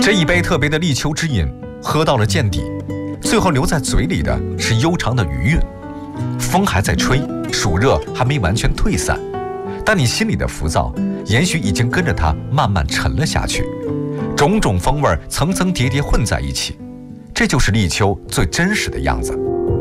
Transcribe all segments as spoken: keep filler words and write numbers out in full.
这一杯特别的立秋之饮，喝到了见底，最后留在嘴里的是悠长的余韵。风还在吹，暑热还没完全退散，但你心里的浮躁也许已经跟着它慢慢沉了下去，种种风味层层叠叠混在一起，这就是立秋最真实的样子。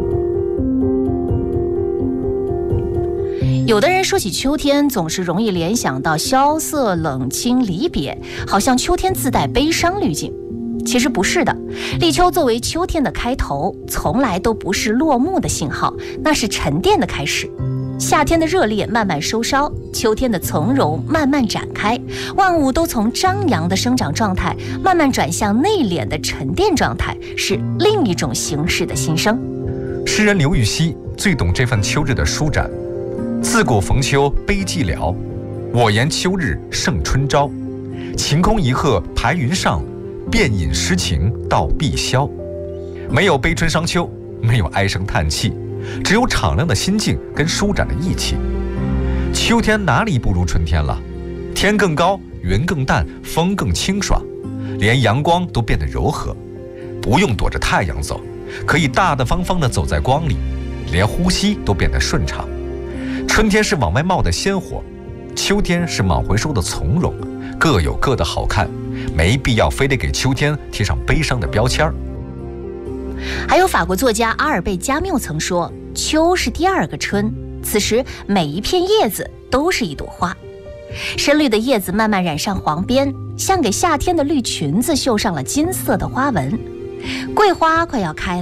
有的人说起秋天，总是容易联想到萧瑟、冷清、离别，好像秋天自带悲伤滤镜。其实不是的，立秋作为秋天的开头，从来都不是落幕的信号，那是沉淀的开始。夏天的热烈慢慢收烧，秋天的从容慢慢展开，万物都从张扬的生长状态慢慢转向内敛的沉淀状态，是另一种形式的新生。 诗人刘禹锡最懂这份秋日的舒展。自古逢秋悲寂寥，我言秋日胜春朝。晴空一鹤排云上，便引诗情到碧霄。没有悲春伤秋，没有唉声叹气，只有敞亮的心境跟舒展的意气。秋天哪里不如春天了？天更高，云更淡，风更清爽，连阳光都变得柔和，不用躲着太阳走，可以大大方方地走在光里，连呼吸都变得顺畅。春天是往外冒的鲜活，秋天是往回收的从容，各有各的好看，没必要非得给秋天贴上悲伤的标签儿。 还有法国作家阿尔贝·加缪曾说，秋是第二个春，此时每一片叶子都是一朵花。深绿的叶子慢慢染上黄边，像给夏天的绿裙子绣上了金色的花纹。桂花快要开了。